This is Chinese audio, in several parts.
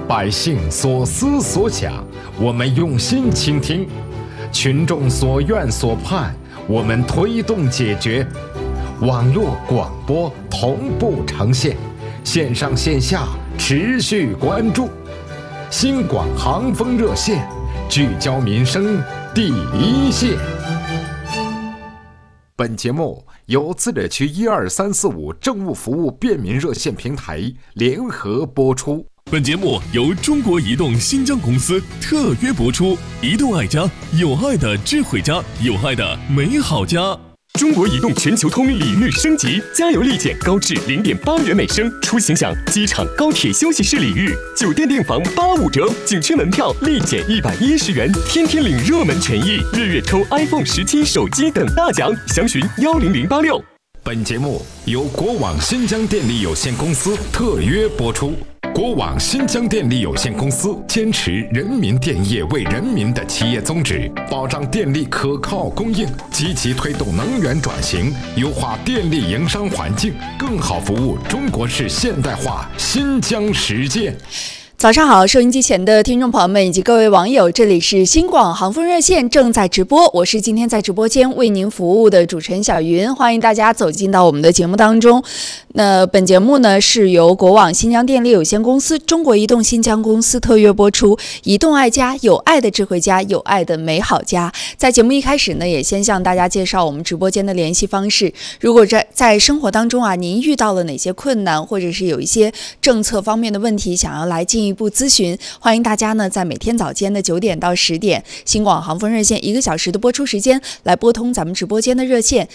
百姓所思所想，我们用心倾听；群众所愿所盼，我们推动解决。网络广播同步呈现，线上线下持续关注。新广航风热线，聚焦民生第一线。本节目由自治区12345政务服务便民热线平台联合播出。 本节目由中国移动新疆公司特约播出。移动爱家，有爱的智慧家，有爱的美好家。中国移动全球通礼遇升级，加油立减高至0.8元每升，出行享机场、高铁休息室礼遇，酒店订房85折，景区门票立减110元，天天领热门权益，日月抽 iPhone 17手机等大奖，详询10086。 本节目由国网新疆电力有限公司特约播出。国网新疆电力有限公司坚持人民电业为人民的企业宗旨，保障电力可靠供应，积极推动能源转型，优化电力营商环境，更好服务中国式现代化新疆实践。 早上好，收音机前的听众朋友们以及各位网友，这里是新广航风热线正在直播，我是今天在直播间为您服务的主持人小云，欢迎大家走进到我们的节目当中。那本节目呢是由国网新疆电力有限公司、中国移动新疆公司特约播出。移动爱家，有爱的智慧家，有爱的美好家。在节目一开始呢，也先向大家介绍我们直播间的联系方式。如果在生活当中啊，您遇到了哪些困难，或者是有一些政策方面的问题，想要来进一步咨询，欢迎大家呢在每天早间的9点到10点，新广航风热线1个小时的播出时间，来拨通咱们直播间的热线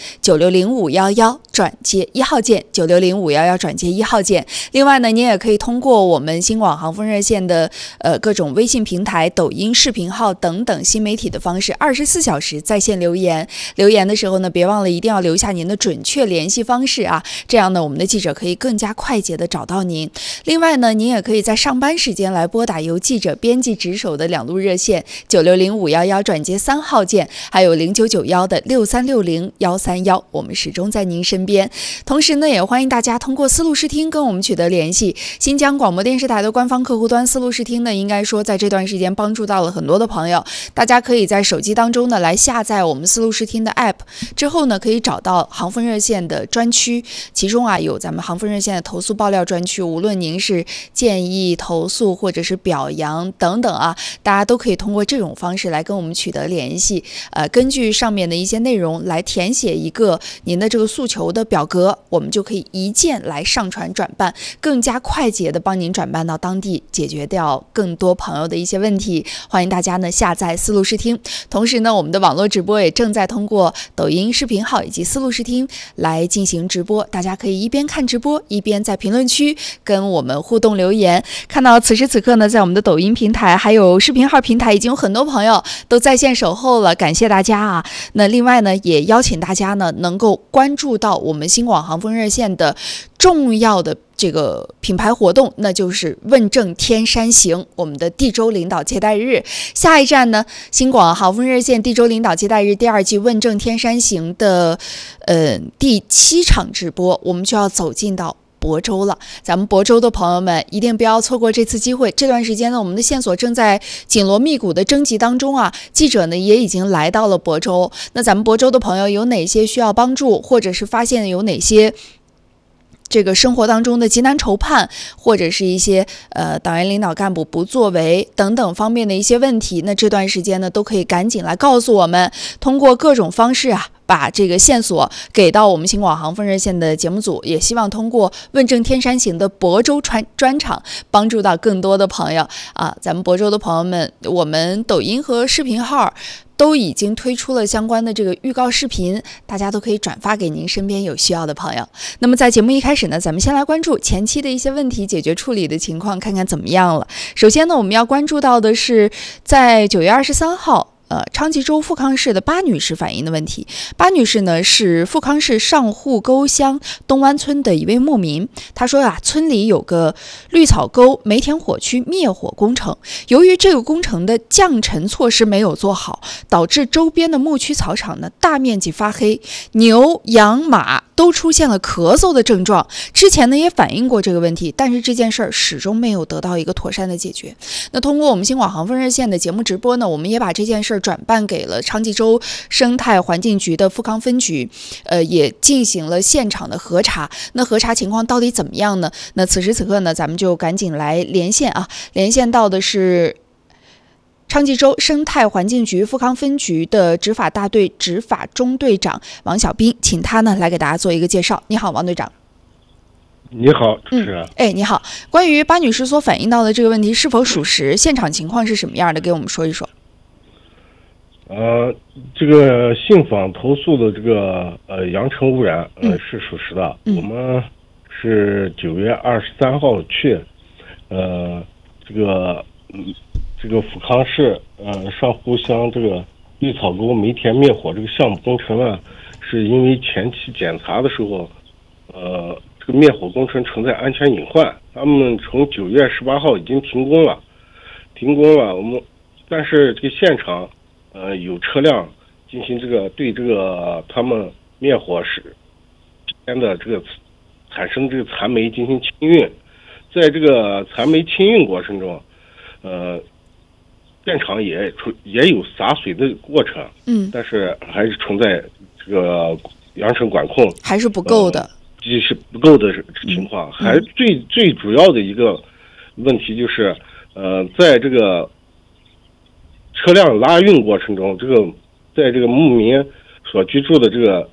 960511转接1号键，960511转接1号键。另外呢，您也可以通过我们新广航风热线的各种微信平台、抖音视频号等等新媒体的方式，24小时在线留言。留言的时候呢，别忘了一定要留下您的准确联系方式啊，这样呢，我们的记者可以更加快捷的找到您。另外呢，您也可以在上班时间来拨打由记者编辑值守的2路热线960511转接3号键，还有0991的6360131，我们始终在您身边。同时呢，也欢迎大家通过丝路视听跟我们取得联系。新疆广播电视台的官方客户端丝路视听呢，应该说在这段时间帮助到了很多的朋友。大家可以在手机当中呢来下载我们丝路视听的 app， 之后呢可以找到航风热线的专区，其中啊有咱们航风热线的投诉爆料专区，无论您是建议、投诉或者是表扬等等啊，大家都可以通过这种方式来跟我们取得联系。根据上面的一些内容来填写一个您的这个诉求的表格，我们就可以一键来上传转办，更加快捷的帮您转办到当地，解决掉更多朋友的一些问题。欢迎大家呢下载丝路视听。同时呢，我们的网络直播也正在通过抖音视频号以及丝路视听来进行直播，大家可以一边看直播，一边在评论区跟我们互动留言。看到此时此刻呢，在我们的抖音平台还有视频号平台已经有很多朋友都在线守候了，感谢大家啊。那另外呢，也邀请大家呢能够关注到我们新广航风热线的重要的这个品牌活动，那就是问政天山行，我们的地州领导接待日。下一站呢，新广航风热线地州领导接待日第2季问政天山行的第7场直播，我们就要走进到亳州了。咱们亳州的朋友们一定不要错过这次机会。这段时间呢，我们的线索正在紧锣密鼓的征集当中啊，记者呢也已经来到了亳州。那咱们亳州的朋友有哪些需要帮助，或者是发现有哪些这个生活当中的急难愁盼，或者是一些党员领导干部不作为等等方面的一些问题，那这段时间呢都可以赶紧来告诉我们，通过各种方式啊把这个线索给到我们新广航风热线的节目组，也希望通过问政天山行的亳州专场帮助到更多的朋友啊。咱们亳州的朋友们，我们抖音和视频号都已经推出了相关的这个预告视频，大家都可以转发给您身边有需要的朋友。那么在节目一开始呢，咱们先来关注前期的一些问题解决处理的情况，看看怎么样了。首先呢，我们要关注到的是在9月23号昌吉州富康市的巴女士反映的问题。巴女士呢是富康市上户沟乡东湾村的一位牧民，她说啊，村里有个绿草沟煤田火区灭火工程，由于这个工程的降尘措施没有做好，导致周边的牧区草场呢大面积发黑，牛羊马都出现了咳嗽的症状。之前呢也反映过这个问题，但是这件事儿始终没有得到一个妥善的解决。那通过我们新广航风热线的节目直播呢，我们也把这件事儿转办给了昌吉州生态环境局的富康分局，也进行了现场的核查。那核查情况到底怎么样呢？那此时此刻呢，咱们就赶紧来连线啊，连线到的是昌吉州生态环境局富康分局的执法大队执法中队长王小兵，请他呢来给大家做一个介绍。你好，王队长。 你好，主持人。 你好。关于巴女士所反映到的这个问题是否属实？现场情况是什么样的？给我们说一说。 这个信访投诉的这个扬尘污染是属实的。我们是9月23号去这个富康市上湖乡这个绿草沟煤田灭火这个项目工程呢，是因为前期检查的时候这个灭火工程存在安全隐患，他们从9月18号已经停工了。但是这个现场有车辆进行对这个他们灭火时间的这个产生这个残煤进行清运，在这个残煤清运过程中，现场也有洒水的过程，但是还是存在这个扬尘管控还是不够的， 这是不够的情况。还最主要的一个问题就是，在这个车辆拉运过程中，在这个牧民所居住的这个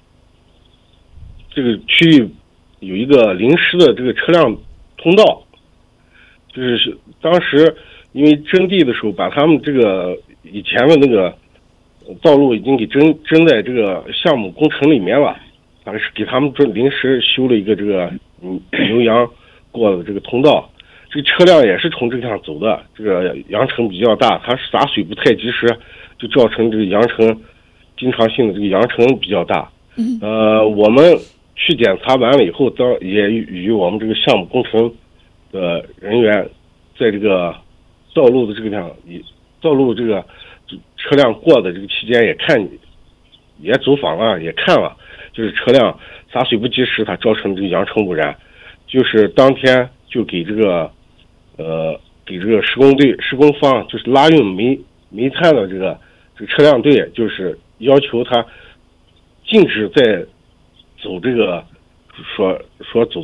区域有一个临时的这个车辆通道，就是当时因为征地的时候，把他们这个以前的那个道路已经给征在这个项目工程里面了，还是给他们临时修了一个这个牛羊过的这个通道。这个车辆也是从这个上走的，这个扬尘比较大，它洒水不太及时，就造成这个扬尘经常性的这个扬尘比较大。我们去检查完了以后，也与我们这个项目工程的人员在这个道路的这个车辆过的这个期间也走访了，也看了，就是车辆洒水不及时，它造成这个扬尘污染，就是当天就给这个施工方，就是拉运煤炭的这个车辆队，就是要求他禁止再走这个说走